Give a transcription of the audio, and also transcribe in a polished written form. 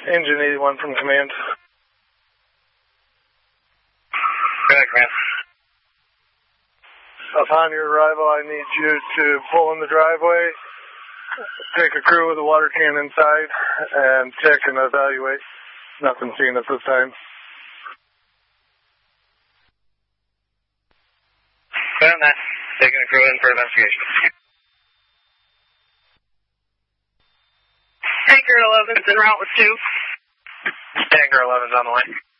Engine 81 from command. Go ahead, command. Upon your arrival, I need you to pull in the driveway, take a crew with a water can inside, and check and evaluate. Nothing seen at this time. Go ahead, man. Taking a crew in for investigation. Tanker 11's en route with 2. Tanker 11's on the way.